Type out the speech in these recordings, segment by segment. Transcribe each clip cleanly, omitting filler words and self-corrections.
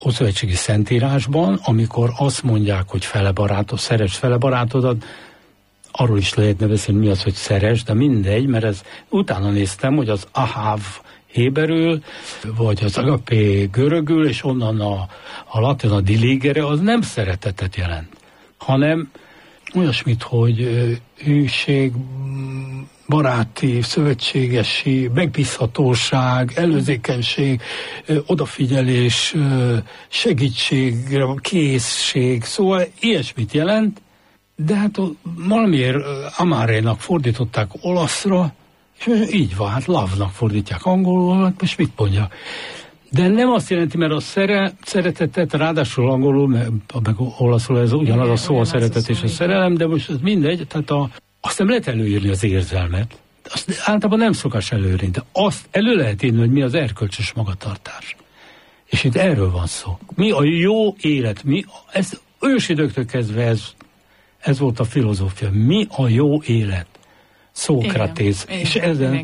Ószövetségi Szentírásban, amikor azt mondják, hogy szeresd fele barátodat, arról is lehetne beszélni, mi az, hogy szeresd, de mindegy, mert ez utána néztem, hogy az aháv héberül, vagy az agapé görögül, és onnan a latin, a diligere, az nem szeretetet jelent, hanem olyasmit, hogy hűség, baráti, szövetségesi, megbízhatóság, előzékenység, odafigyelés, segítségre, készség, szóval ilyesmit jelent, de hát valamiért amárénak fordították olaszra, és így van, hát love-nak fordítják angolul, hát most mit mondja? De nem azt jelenti, mert a szeretetet, ráadásul angolul, meg olaszul ez ugyanaz a szó, a szeretet és a szerelem, de most ez mindegy, tehát azt nem lehet előírni az érzelmet, azt általában nem szokás előírni, de azt elő lehet írni, hogy mi az erkölcsös magatartás. És itt erről van szó. Mi a jó élet? Ez ősidőktől kezdve ez volt a filozófia. Mi a jó élet? Szókratész. És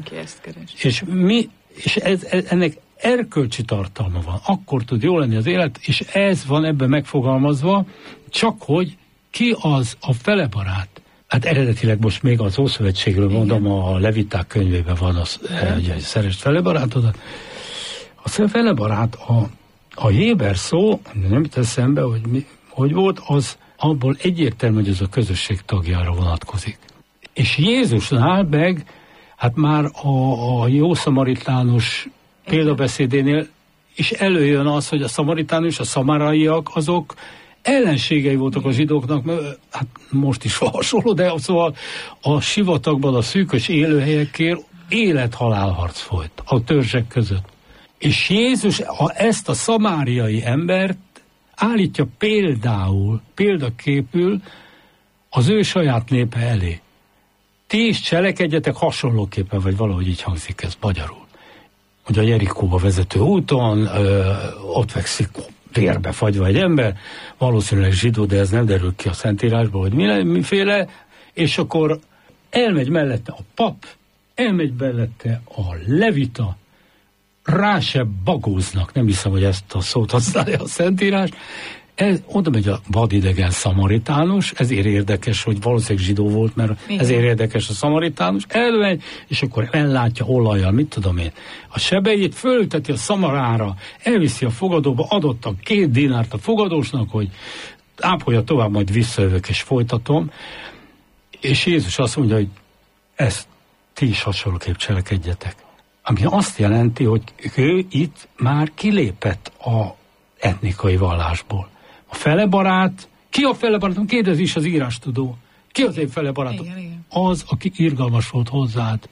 ennek erkölcsi tartalma van. Akkor tud jó lenni az élet, és ez van ebben megfogalmazva, csak hogy ki az a felebarát. Hát eredetileg most még az Ószövetségről mondom, a Leviták könyvében van az, hogy szeresd felebarátodat. A felebarát, a héber szó, nem jut eszembe, hogy volt, az abból egyértelmű, hogy ez a közösség tagjára vonatkozik. És Jézusnál meg, hát már a jó szamaritánus példabeszédénél is előjön az, hogy a szamaritánus, a szamaraiak, azok ellenségei voltak a zsidóknak, mert hát most is hasonló, de szóval a sivatagban, a szűkös élőhelyekért élet-halálharc folyt a törzsek között. És Jézus ezt a szamáriai embert állítja példaképül az ő saját népe elé. Ti is cselekedjetek hasonlóképpen, vagy valahogy így hangzik ez magyarul. Ugye a Jerikóba vezető úton ott fekszik vérbe fagyva egy ember, valószínűleg zsidó, de ez nem derül ki a Szentírásból, hogy miféle, és akkor elmegy mellette a pap, elmegy mellette a levita, rá se bagóznak, nem hiszem, hogy ezt a szót használja a Szentírás, oda megy a vadidegen szamaritánus, ezért érdekes, hogy valószínűleg zsidó volt, mert igen, ezért érdekes a szamaritánus, elmegy, és akkor ellátja olajjal, mit tudom én, a sebeit, fölülteti a szamarára, elviszi a fogadóba, adott 2 dinárt a fogadósnak, hogy ápolja tovább, majd visszajövök és folytatom, és Jézus azt mondja, hogy ezt ti is hasonlóképp cselekedjetek. Ami azt jelenti, hogy ő itt már kilépett a etnikai vallásból. A felebarát, ki a felebarátom? Kérdez is az írástudó. Ki az én felebarátom? Igen. Az, aki irgalmas volt hozzád.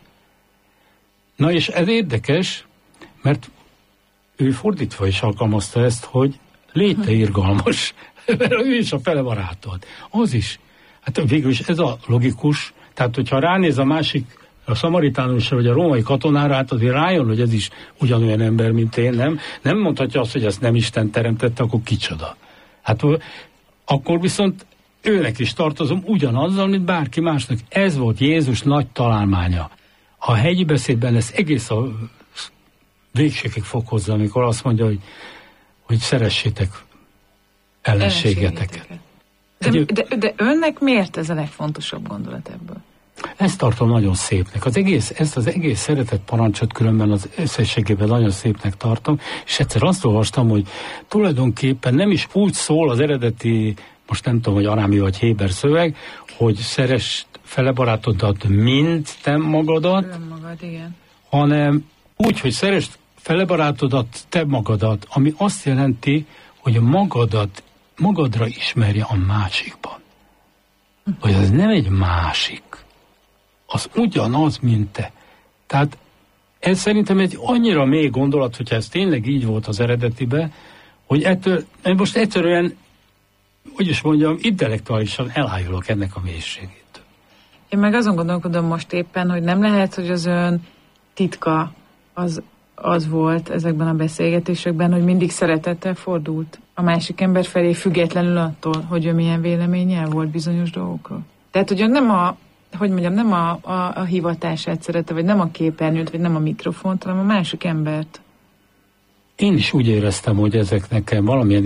Na és ez érdekes, mert ő fordítva is alkalmazta ezt, hogy légy te irgalmas, mert ő is a felebarátod. Az is. Hát végül is ez a logikus, tehát hogyha ránéz a másik, a szamaritánusra, vagy a római katonára, hát azért rájön, hogy ez is ugyanolyan ember, mint én, nem mondhatja azt, hogy ezt nem Isten teremtette, akkor kicsoda. Hát akkor viszont őnek is tartozom ugyanazzal, mint bárki másnak. Ez volt Jézus nagy találmánya. A hegyi beszédben ez egész a végségig fog hozzá, amikor azt mondja, hogy szeressétek ellenségeteket. De önnek miért ez a legfontosabb gondolat ebből? Ezt tartom nagyon szépnek. Ezt az egész szeretet parancsot különben az összességében nagyon szépnek tartom, és egyszer azt olvastam, hogy tulajdonképpen nem is úgy szól az eredeti, most nem tudom, hogy arámi vagy héber szöveg, hogy szeresd fele barátodat, mint te magadat, igen, hanem úgy, hogy szeresd fele barátodat, te magadat, ami azt jelenti, hogy magadra ismerje a másikban. Hogy ez nem egy másik, az ugyanaz, mint te. Tehát ez szerintem egy annyira mély gondolat, hogyha ez tényleg így volt az eredetiben, hogy most egyszerűen, hogy is mondjam, intellektuálisan elájulok ennek a mélységét. Én meg azon gondolkodom most éppen, hogy nem lehet, hogy az ön titka az volt ezekben a beszélgetésekben, hogy mindig szeretettel fordult a másik ember felé, függetlenül attól, hogy ő milyen véleménnyel volt bizonyos dolgokról. Tehát, hogy nem a hivatását szerette, vagy nem a képernyőt, vagy nem a mikrofont, hanem a másik embert. én is úgy éreztem, hogy ezek nekem valamilyen